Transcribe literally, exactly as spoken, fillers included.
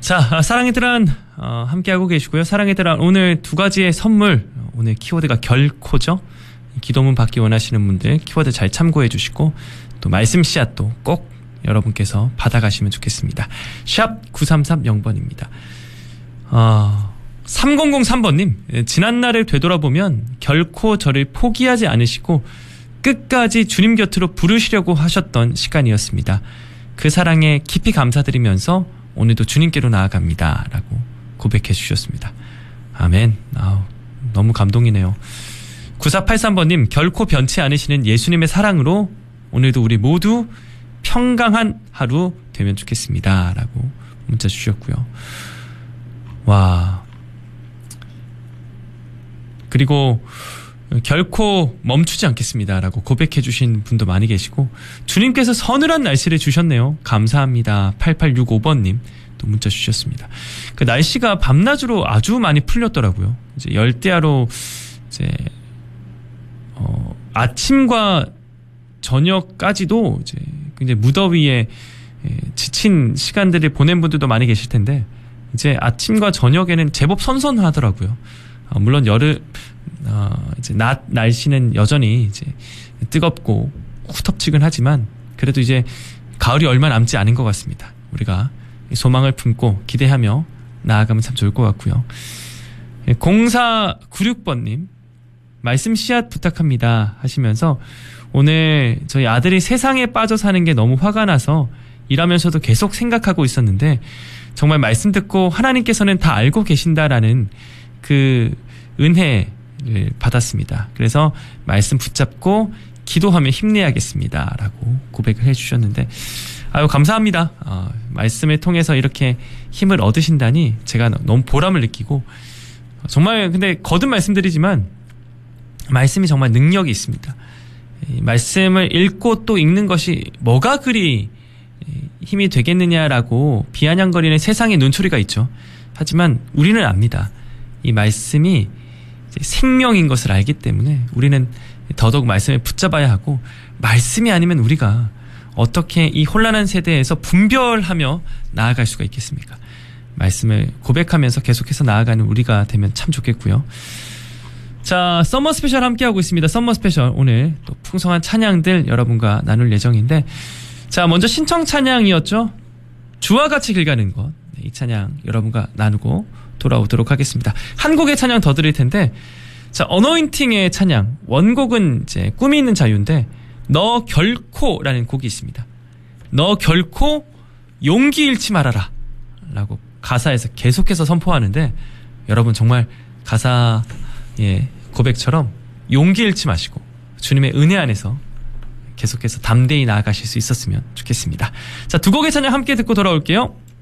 자, 사랑의 드란 어, 함께하고 계시고요. 사랑의 드란 오늘 두 가지의 선물, 오늘 키워드가 결코죠. 기도문 받기 원하시는 분들 키워드 잘 참고해 주시고 또 말씀 씨앗도 꼭 여러분께서 받아가시면 좋겠습니다. 샵 구삼삼영 번입니다. 어, 삼공공삼 번님, 지난날을 되돌아보면 결코 저를 포기하지 않으시고 끝까지 주님 곁으로 부르시려고 하셨던 시간이었습니다. 그 사랑에 깊이 감사드리면서 오늘도 주님께로 나아갑니다. 라고 고백해 주셨습니다. 아멘. 아우, 너무 감동이네요. 구사팔삼 번님, 결코 변치 않으시는 예수님의 사랑으로 오늘도 우리 모두 평강한 하루 되면 좋겠습니다. 라고 문자 주셨고요. 와. 그리고 결코 멈추지 않겠습니다. 라고 고백해 주신 분도 많이 계시고, 주님께서 서늘한 날씨를 주셨네요. 감사합니다. 팔팔육오 번님 또 문자 주셨습니다. 그 날씨가 밤낮으로 아주 많이 풀렸더라고요. 이제 열대야로 이제 어, 아침과 저녁까지도 이제 굉장히 무더위에 지친 시간들을 보낸 분들도 많이 계실 텐데, 이제 아침과 저녁에는 제법 선선하더라고요. 어, 물론 여름, 어, 이제 낮 날씨는 여전히 이제 뜨겁고 후텁지근하지만 그래도 이제 가을이 얼마 남지 않은 것 같습니다. 우리가 소망을 품고 기대하며 나아가면 참 좋을 것 같고요. 공사구육 번님, 말씀 씨앗 부탁합니다 하시면서, 오늘 저희 아들이 세상에 빠져 사는 게 너무 화가 나서 일하면서도 계속 생각하고 있었는데, 정말 말씀 듣고 하나님께서는 다 알고 계신다라는 그 은혜를 받았습니다. 그래서 말씀 붙잡고 기도하며 힘내야겠습니다 라고 고백을 해주셨는데, 아유 감사합니다. 어, 말씀을 통해서 이렇게 힘을 얻으신다니 제가 너무 보람을 느끼고, 정말 근데 거듭 말씀드리지만 말씀이 정말 능력이 있습니다. 이 말씀을 읽고 또 읽는 것이 뭐가 그리 힘이 되겠느냐라고 비아냥거리는 세상의 눈초리가 있죠. 하지만 우리는 압니다. 이 말씀이 생명인 것을 알기 때문에 우리는 더더욱 말씀을 붙잡아야 하고, 말씀이 아니면 우리가 어떻게 이 혼란한 세대에서 분별하며 나아갈 수가 있겠습니까? 말씀을 고백하면서 계속해서 나아가는 우리가 되면 참 좋겠고요. 자, 썸머 스페셜 함께하고 있습니다. 썸머 스페셜 오늘 또 풍성한 찬양들 여러분과 나눌 예정인데, 자, 먼저 신청 찬양이었죠. 주와 같이 길 가는 것. 이 찬양 여러분과 나누고 돌아오도록 하겠습니다. 한 곡의 찬양 더 드릴 텐데, 자, 어노인팅의 찬양, 원곡은 이제 꿈이 있는 자유인데, 너 결코라는 곡이 있습니다. 너 결코 용기 잃지 말아라 라고 가사에서 계속해서 선포하는데, 여러분 정말 가사 예, 고백처럼 용기 잃지 마시고 주님의 은혜 안에서 계속해서 담대히 나아가실 수 있었으면 좋겠습니다. 자, 두 곡의 찬양 함께 듣고 돌아올게요.